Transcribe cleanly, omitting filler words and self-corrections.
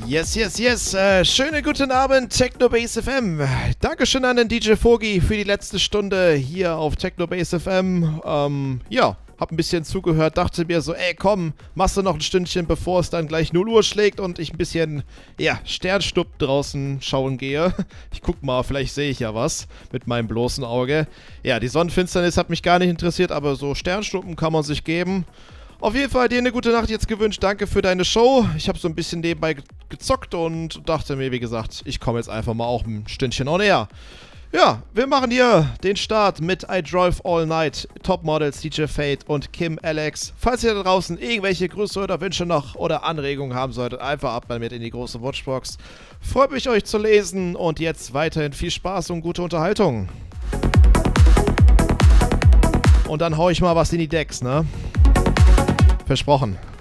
Yes, yes, yes. Schönen guten Abend, Technobase FM. Dankeschön an den DJ Fogi für die letzte Stunde hier auf Technobase FM. Hab ein bisschen zugehört, dachte mir so, ey komm, machst du noch ein Stündchen, bevor es dann gleich 0 Uhr schlägt und ich ein bisschen, Sternschnuppen draußen schauen gehe. Ich guck mal, vielleicht sehe ich ja was mit meinem bloßen Auge. Ja, die Sonnenfinsternis hat mich gar nicht interessiert, aber so Sternschnuppen kann man sich geben. Auf jeden Fall dir eine gute Nacht jetzt gewünscht. Danke für deine Show. Ich habe so ein bisschen nebenbei gezockt und dachte mir, wie gesagt, ich komme jetzt einfach mal auch ein Stündchen on air. Ja, wir machen hier den Start mit I Drive All Night, Top Models, DJ Fate und Kim Alex. Falls ihr da draußen irgendwelche Grüße oder Wünsche noch oder Anregungen haben solltet, einfach ab damit in die große Watchbox. Freut mich, euch zu lesen und jetzt weiterhin viel Spaß und gute Unterhaltung. Und dann hau ich mal was in die Decks, ne? Versprochen.